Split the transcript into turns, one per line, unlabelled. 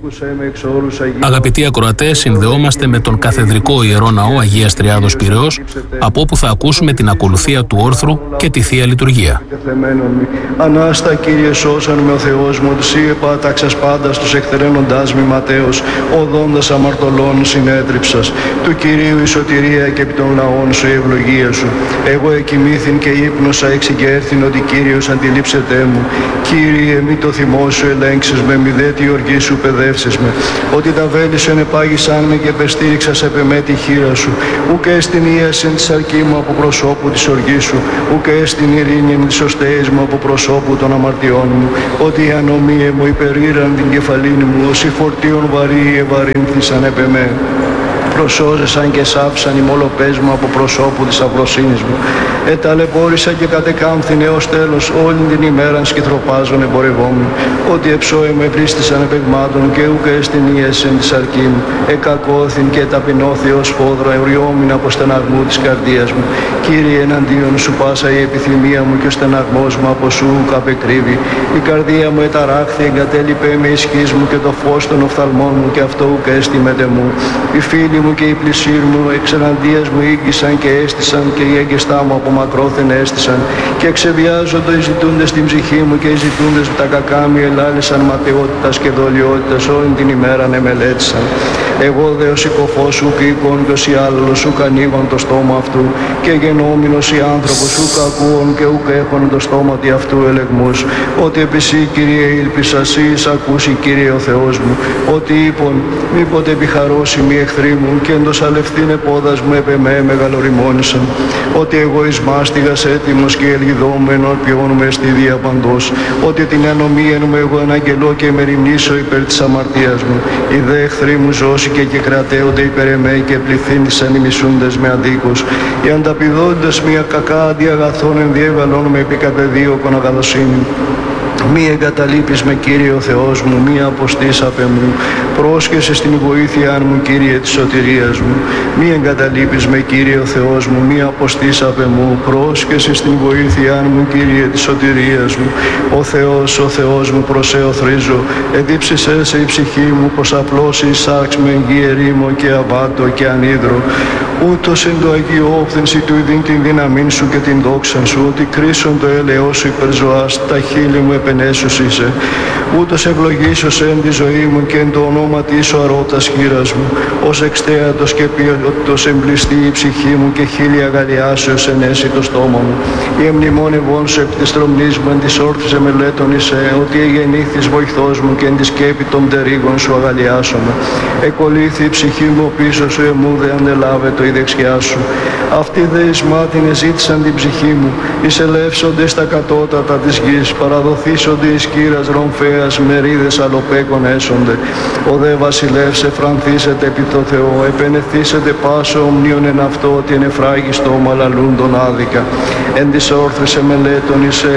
Αγαπητοί ακροατές, συνδεόμαστε με τον καθεδρικό Ιερό Ναό Αγίας Τριάδος Πειραιώς, από όπου θα ακούσουμε την ακολουθία του όρθρου και τη Θεία Λειτουργία.
Ανάστα Κύριε σώσαν με ο Θεός μου, Συ επάταξας πάντα στους εκθραίνοντάς μη Ματέος, οδόντας αμαρτωλών συνέτριψας. Του Κυρίου η σωτηρία και επί των λαών σου η ευλογία σου. Εγώ εκοιμήθην και ύπνοσα εξηγέρθην ότι Κύριος αντιλήψετέ μου. Κύριε μη το θυμό σου ελέγξεις με, μη δε τη οργή σου παιδεύσεις με. Ότι τα βέλη σου ενεπάγησαν με και επεστήριξας επ' εμέ τη χείρα σου. Ουκ έστιν ίασεν της αρκή μου από προσώπου της οργής σου. Ουκ έστιν ειρήνη της οστέης μου από προσώπου των αμαρτιών μου. Ότι οι ανομίε μου υπερήραν την κεφαλήν μου, όσοι φορτίων βαρύ ευαρύνθησαν επ' εμέ. Προσώζεσαν και σάφισαν οι μολοπές μου από προσώπου της αυλοσύνης μου. Εταλαιπώρησα και κατεκάμφθην έως τέλος όλη την ημέραν σκυθροπάζων εμπορευόμουν. Ότι εψώε με βρίστησαν επεγμάτων και ούκ έστιν ίεσεν της αρκή μου. Εκακώθην και ταπεινώθη ως φόδρα εουριόμην από στεναγμού της καρδίας μου. Κύριε, εναντίον σου πάσα η επιθυμία μου και ο στεναγμός μου από σου ούκ απεκρύβει. Η καρδία μου εταράχθη, εγκατέλειπε με ισχύς μου και το φως των οφθαλμών μου και αυτό ούκ έστι μετεμού. Οι φίλοι μου και οι πλησίρ μου εξεναντίας μου ήγγισαν και έστησαν και οι έγκαιστά μου από μακρόθεν έστησαν και εξεβιάζονται οι ζητούντες την ψυχή μου και οι ζητούντες τα κακά μου ελάλησαν ματαιότητας και δολιότητας όλη την ημέρα εμελέτησαν. Εγώ δε ο συκοφός σου και οίκον και ως οι άλλος σου ανοίγον το στόμα αυτού και γενόμενος οι άνθρωπος σου κακούον και ουκ έχον το στόμα τι αυτού ελεγμούς. Ότι επί σύ Κύριε ήλπισα σύ ακούσει Κύριε ο Θεός μου. Ότι είπον μήποτε επιχαρώσει μη εχθροί μου και εντός αλευθύνε πόδας μου επ' εμέ μεγαλοριμόνησαν. Ότι εγώ εις μάστιγας έτοιμος και ελγιδόμενον πιώνουμε στη διαπαντός. Ότι την ανομίαν μου εγώ εναγγελώ και μεριμνήσω υπέρ της αμαρτίας μου. Οι δε εχθροί μου ζώσηκε και κρατέονται υπέρ εμέ και πληθύνησαν οι μισούντες με αδίκους. Οι ανταπηδόντες μια κακά αντί αγαθών ενδιέβαλον με επί κατεδίωκον αγαθοσύνη. Μη εγκαταλείπεις με Κύριε ο Θεός μου, μη αποστείς απ' εμού. Πρόσχεσαι στην βοήθειά μου Κύριε της σωτηρίας μου. Μη εγκαταλείπεις με Κύριε ο Θεός μου, μη αποστείς απ' εμού. Πρόσχεσαι στην βοήθειά μου Κύριε της σωτηρίας μου. Ο Θεός μου προς Σεω θρίζω. Εδίψησέ σε η ψυχή μου πως απλώσει η σάρξ με γη ερήμο και αβάτο και ανίδρο. Ούτως εν το Αγίο όφθενση του ειδήν την δύναμήν σου και την δόξαν σου, ότι κρίσον το έλεος σου υπερζωάς, τα χείλη μου επενέσους είσαι. Ούτως ευλογήσωσε εν τη ζωή μου και εν το ονόματι σου αρώτας χείρας μου, ως εξτέατος και ποιότητος εμπλιστεί η ψυχή μου και χείλη αγαλιάσεως ενέσει το στόμα μου. Η εμνημόνευόν σου επί της τρομνής μου εν της όρθης εμελέτων είσαι, ότι εγεννήθης βοηθός μου και εν τη σκέπη των πτερίγων σου αγαλιάσομαι. Εκολύθη η ψυχή μου πίσω σου εμού δε ανελάβετο η δεξιά σου. Αυτοί δε εις μάτιν εζήτησαν την ψυχή μου, εισελεύσονται στα κατώτατα της γης, παραδοθήσονται εις κύρας ρομφέας, μερίδες αλοπέκων έσονται. Ο δε βασιλεύς εφρανθήσεται επί το Θεό, επενεθήσεται πάσο ομνίον εν αυτό, ότι εν εφράγιστο ομαλαλούν τον άδικα. Εν της όρθρης εμελέτων είσαι,